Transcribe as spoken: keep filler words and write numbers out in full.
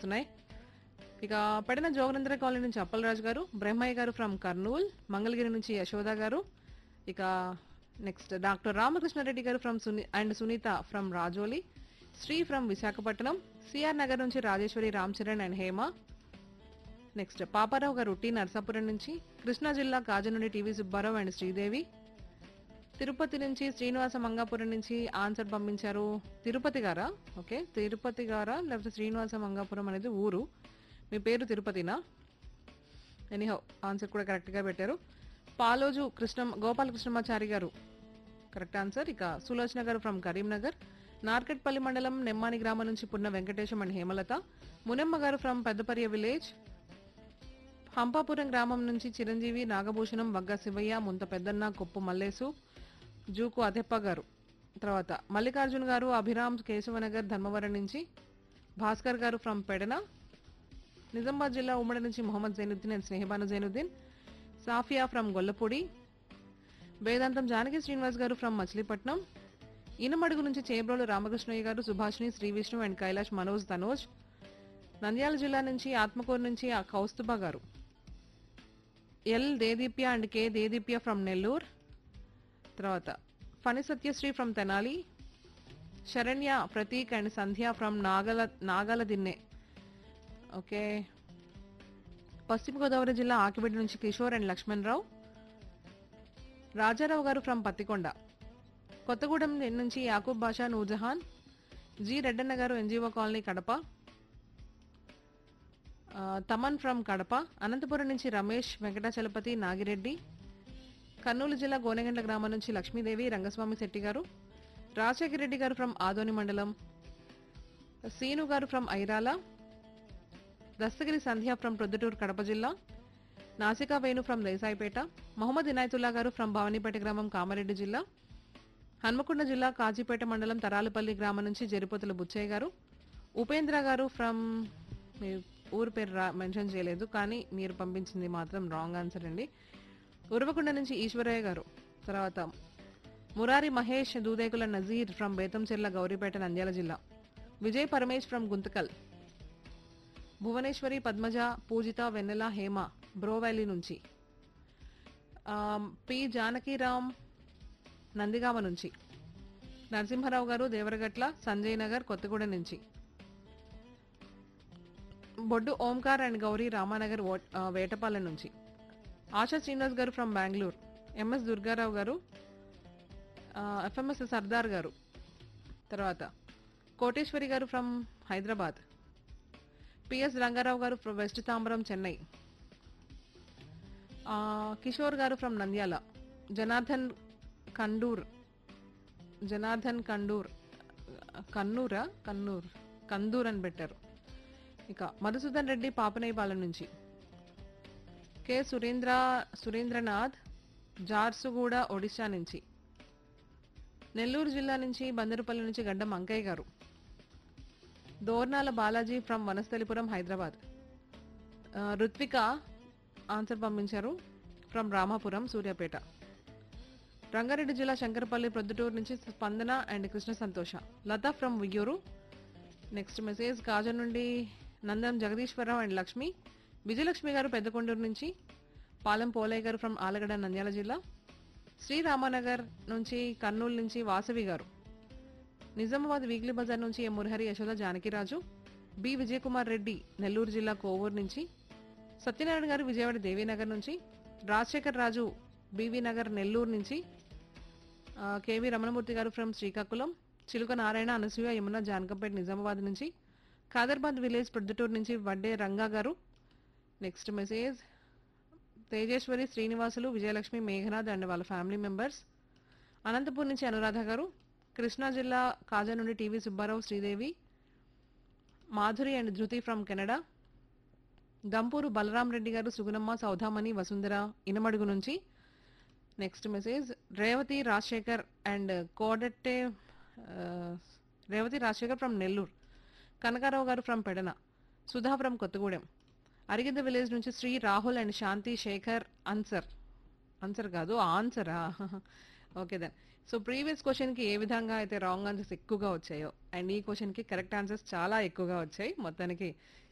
వస్తున్నాయి. ఇక పడిన జోగనందర కాలనీ నుంచి అప్పలరాజు గారు, బ్రహ్మయ్య గారు ఫ్రమ్ కర్నూల్, మంగళగిరి నుంచి యశోద గారు. ఇక నెక్స్ట్ డాక్టర్ రామకృష్ణారెడ్డి గారు from Suni and Sunitha from Rajoli, Shri from Visakhapatnam, CR Nagar నుంచి రాజేశ్వరి, రామ్ చరణ్ అండ్ హేమ. నెక్స్ట్ పాపారావు గారు టి నర్సాపురం నుంచి, కృష్ణా జిల్లా కాజు నుండి టీవీ సుబ్బారావు అండ్ శ్రీదేవి, తిరుపతి నుంచి శ్రీనివాస మంగాపురం నుంచి ఆన్సర్ పంపించారు. తిరుపతి గారా? ఓకే, తిరుపతి గారా లేకపోతే శ్రీనివాస మంగాపురం అనేది ఊరు, మీ పేరు తిరుపతినా? ఎనీహౌ ఆన్సర్ కూడా కరెక్ట్గా పెట్టారు. పాలోజు కృష్ణ గోపాలకృష్ణమాచారి గారు కరెక్ట్ ఆన్సర్. ఇక సులోచన గారు ఫ్రమ్ కరీంనగర్, నార్కెట్పల్లి మండలం నెమ్మాని గ్రామం నుంచి పున్న వెంకటేశం అండ్ హేమలత, మునమ్మ గారు ఫ్రమ్ పెద్దపర్య విలేజ్, హంపాపురం గ్రామం నుంచి చిరంజీవి, నాగభూషణం, వగ్గ శివయ్య, ముంత పెద్దన్న, కొప్పు మల్లేసు, జూకు అదెప్ప గారు. తర్వాత మల్లికార్జున్ గారు అభిరామ్ కేశవనగర్ ధర్మవరం నుంచి, భాస్కర్ గారు ఫ్రమ్ పెడన, నిజామాబాద్ జిల్లా ఉమ్మడి నుంచి మొహమ్మద్ జైనుద్దీన్ అండ్ స్నేహబాను జైనుద్దీన్, సాఫియా ఫ్రమ్ గొల్లపూడి, వేదాంతం జానకి శ్రీనివాస్ గారు ఫ్రమ్ మచిలీపట్నం, ఇనమడుగు నుంచి చేబ్రోలు రామకృష్ణయ్య గారు, సుభాష్ని, శ్రీ విష్ణు అండ్ కైలాష్ మనోజ్ తనోజ్, నంద్యాల జిల్లా నుంచి ఆత్మకూరు నుంచి ఆ కౌస్తుభ గారు, L Dedeepya and K Dedeepya from Nellore. తర్వాత Phani Satyasri from Tenali, Saranya, Prateek and Sandhya from నాగల నాగల Dinne. Okay, పశ్చిమ గోదావరి జిల్లా ఆకిబిడ్డ నుంచి కిషోర్ అండ్ లక్ష్మణ్ రావు, రాజారావు గారు ఫ్రమ్ పత్తికొండ, కొత్తగూడెం నుంచి యాకూబ్ బాషా, నూజహాన్, జి రెడ్డన్న గారు ఎన్జిఓ కాలనీ కడప, ఆ, తమన్ ఫ్రమ్ కడప, అనంతపురం నుంచి రమేష్, వెంకటాచలపతి, నాగిరెడ్డి, కర్నూలు జిల్లా గోనెగండ్ల గ్రామం నుంచి లక్ష్మీదేవి, రంగస్వామి శెట్టి గారు, రాజశేఖర రెడ్డి గారు ఫ్రమ్ ఆదోని మండలం, సీను గారు from Irala, Dastagiri Sandhya from Proddatur Kadapa జిల్లా, నాసికా వేణు ఫ్రమ్ దేశాయిపేట, మొహమ్మద్ ఇనాయతుల్లా గారు ఫ్రమ్ భవానీపేట గ్రామం కామారెడ్డి జిల్లా, హన్మకొండ జిల్లా కాజీపేట మండలం తరాలపల్లి గ్రామం నుంచి జరిపోతుల బుచ్చయ్య గారు, ఉపేంద్ర గారు ఫ్రమ్, మీ ఊరు పేరు రా మెన్షన్ చేయలేదు కానీ మీరు పంపించింది మాత్రం రాంగ్ ఆన్సర్ అండి, ఉరవకొండ నుంచి ఈశ్వరయ్య గారు. తర్వాత మురారి మహేష్, దూదేకుల నజీర్ ఫ్రమ్ బేతంచెర్ల గౌరీపేట నంద్యాల జిల్లా, Vijay Paramesh from Guntakal, Bhuvaneswari, Padmaja, Pujitha, Vennela, Hema bro valley నుంచి, ఆ, పి జానకీరామ్ నందిగామ నుంచి, నరసింహారావు గారు దేవరగట్ల, సంజయ్ నగర్ కొత్తగూడెం నుంచి, బొడ్డు ఓంకార్ అండ్ గౌరీ రామానగర్ ఓ- ఆ, వేటపాలెం నుంచి, ఆశా శ్రీనివాస్ గారు ఫ్రమ్ బెంగళూరు, ఎంఎస్ దుర్గారావు గారు, ఆ, ఎఫ్ఎంఎస్ సర్దార్ గారు, తర్వాత కోటేశ్వరి గారు ఫ్రమ్ హైదరాబాద్, పిఎస్ రంగారావు గారు ఫ్రమ్ వెస్ట్ తాంబరం చెన్నై, ఆ, కిషోర్ గారు ఫ్రమ్ నంద్యాల, జనార్దన్ కండూర్, జనార్దన్ కండూర్, కన్నూరా కన్నూర్ కందూర్ అని పెట్టారు. ఇక మధుసూదన్ రెడ్డి పాపనేపాలెం నుంచి, కె సురేంద్ర సురేంద్రనాథ్ జార్సుగూడ ఒడిశా నుంచి, నెల్లూరు జిల్లా నుంచి బందరుపల్లి నుంచి గడ్డం అంకయ్య గారు, దోర్నాల బాలాజీ ఫ్రమ్ వనస్థలిపురం హైదరాబాద్, ఆ, రుత్విక ఆన్సర్ పంపించారు ఫ్రమ్ రామాపురం సూర్యాపేట, రంగారెడ్డి జిల్లా శంకరపల్లి ప్రొద్దుటూరు నుంచి స్పందన అండ్ కృష్ణ సంతోష, Lata from Uyyuru. Next message కాజన్ నుండి నందం జగదీశ్వరరావు అండ్ లక్ష్మి, విజయలక్ష్మి గారు పెద్దకొండూరు నుంచి, పాలెం పోలయ్య గారు ఫ్రమ్ ఆలగడ్డ నంద్యాల జిల్లా, శ్రీరామనగర్ నుంచి కర్నూలు నుంచి వాసవి గారు, నిజామాబాద్ వీక్లీ బజార్ నుంచి ఎం మురహరి, యశోద, జానకిరాజు, బి విజయకుమార్ రెడ్డి నెల్లూరు జిల్లా కోవూరు నుంచి, సత్యనారాయణ గారు విజయవాడ దేవీనగర్ నుంచి, రాజశేఖర్ రాజు బీవీ నగర్ నెల్లూరు నుంచి, ఆ, కేవీ రమణమూర్తి గారు ఫ్రమ్ శ్రీకాకుళం, చిలుక నారాయణ, అనసూయ, యమున, జానకంపేట నిజామాబాద్ నుంచి, ఖాదర్బాద్ విలేజ్ ప్రొద్దుటూరు నుంచి వడ్డే రంగా గారు. Next message Tejeswari, Srinivasulu, Vijayalakshmi, Meghnath and వాళ్ళ ఫ్యామిలీ మెంబర్స్, అనంతపూర్ నుంచి అనురాధ గారు, కృష్ణా జిల్లా కాజా నుండి టీవీ సుబ్బారావు, శ్రీదేవి, మాధురి అండ్ ధృతి ఫ్రమ్ కెనడా, గంపూరు బలరాం రెడ్డి గారు, సుగుణమ్మ, సౌధామణి, వసుంధర ఇనమడుగు నుంచి. Next message Revathi Rajasekhar and కోడట్టే, ఆ, రేవతి రాజశేఖర్ ఫ్రమ్ నెల్లూరు, కనకారావు గారు from Pedana, Sudha from Kothagudem, Arigidda village నుంచి Shri Rahul and Shanti Shekhar. Answer answer కాదు ఆన్సరా, ఓకే దెన్. సో ప్రీవియస్ క్వశ్చన్కి ఏ విధంగా అయితే రాంగ్ ఆన్సర్స్ ఎక్కువగా వచ్చాయో అండ్ ఈ క్వశ్చన్కి కరెక్ట్ ఆన్సర్స్ చాలా ఎక్కువగా వచ్చాయి. మొత్తానికి